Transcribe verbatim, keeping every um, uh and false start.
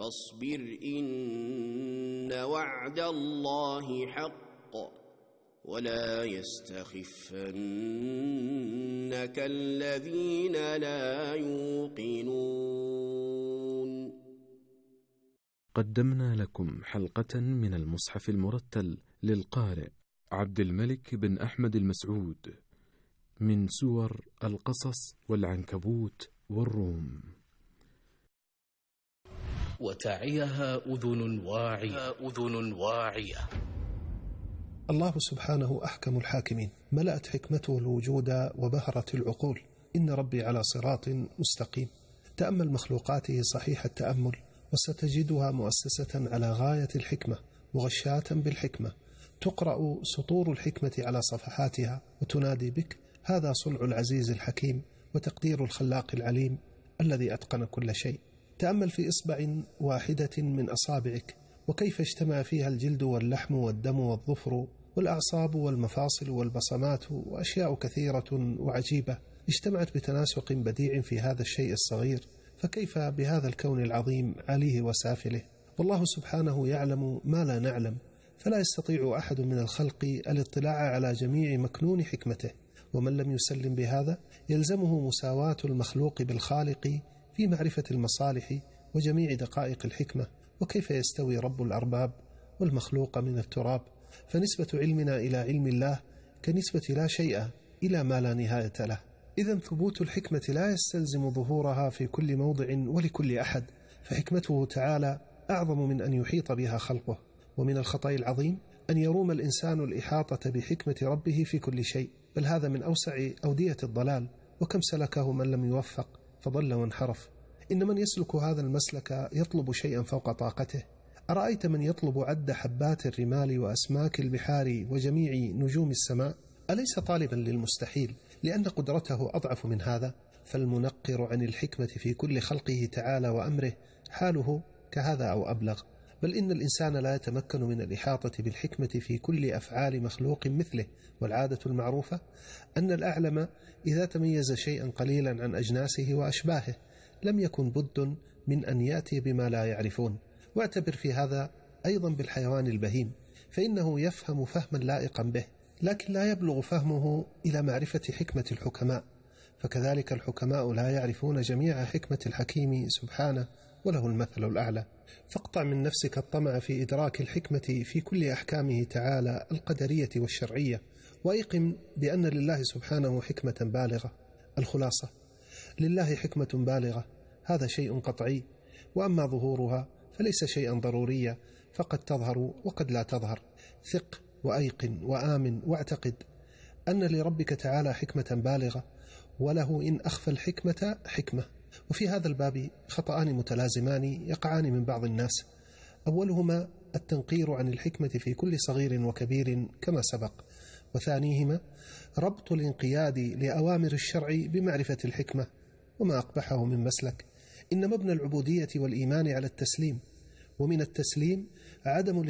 فاصبر إن وعد الله حق ولا يستخفنك الذين لا يوقنون. قدمنا لكم حلقة من المصحف المرتل للقارئ عبد الملك بن أحمد المسعود من سور القصص والعنكبوت والروم. وتعيها أذن واعية أذن واعية. الله سبحانه أحكم الحاكمين، ملأت حكمته الوجود وبهرت العقول. إن ربي على صراط مستقيم. تأمل مخلوقاته صحيح التأمل وستجدها مؤسسة على غاية الحكمة، مغشاة بالحكمة، تقرأ سطور الحكمة على صفحاتها وتنادي بك: هذا صنع العزيز الحكيم وتقدير الخلاق العليم الذي أتقن كل شيء. تأمل في إصبع واحدة من أصابعك وكيف اجتمع فيها الجلد واللحم والدم والظفر والأعصاب والمفاصل والبصمات وأشياء كثيرة وعجيبة اجتمعت بتناسق بديع في هذا الشيء الصغير، فكيف بهذا الكون العظيم عليه وسافله؟ والله سبحانه يعلم ما لا نعلم، فلا يستطيع أحد من الخلق الاطلاع على جميع مكنون حكمته، ومن لم يسلم بهذا يلزمه مساواة المخلوق بالخالق في معرفة المصالح وجميع دقائق الحكمة. وكيف يستوي رب الأرباب والمخلوق من التراب؟ فنسبة علمنا إلى علم الله كنسبة لا شيء إلى ما لا نهاية له. إذن ثبوت الحكمة لا يستلزم ظهورها في كل موضع ولكل أحد، فحكمته تعالى أعظم من أن يحيط بها خلقه. ومن الخطأ العظيم أن يروم الإنسان الإحاطة بحكمة ربه في كل شيء، بل هذا من أوسع أودية الضلال، وكم سلكه من لم يوفق فضل وانحرف. إن من يسلك هذا المسلك يطلب شيئا فوق طاقته. أرأيت من يطلب عد حبات الرمال وأسماك البحار وجميع نجوم السماء؟ أليس طالبا للمستحيل لأن قدرته أضعف من هذا؟ فالمنقر عن الحكمة في كل خلقه تعالى وأمره حاله كهذا أو أبلغ. بل إن الإنسان لا يتمكن من الإحاطة بالحكمة في كل أفعال مخلوق مثله. والعادة المعروفة أن الأعلم إذا تميز شيئا قليلا عن أجناسه وأشباهه لم يكن بد من أن يأتي بما لا يعرفون. واعتبر في هذا أيضا بالحيوان البهيم، فإنه يفهم فهما لائقا به، لكن لا يبلغ فهمه إلى معرفة حكمة الحكماء. فكذلك الحكماء لا يعرفون جميع حكمة الحكيم سبحانه وله المثل الأعلى. فاقطع من نفسك الطمع في إدراك الحكمة في كل أحكامه تعالى القدرية والشرعية، وأيقن بأن لله سبحانه حكمة بالغة. الخلاصة: لله حكمة بالغة، هذا شيء قطعي. وأما ظهورها فليس شيئا ضروريا، فقد تظهر وقد لا تظهر. ثق وأيقن وآمن واعتقد أن لربك تعالى حكمة بالغة، وله إن أخفى الحكمة حكمة. وفي هذا الباب خطأان متلازمان يقعان من بعض الناس. أولهما التنقير عن الحكمة في كل صغير وكبير كما سبق، وثانيهما ربط الانقياد لأوامر الشرع بمعرفة الحكمة، وما أقبحه من مسلك. إن مبنى العبودية والإيمان على التسليم، ومن التسليم عدم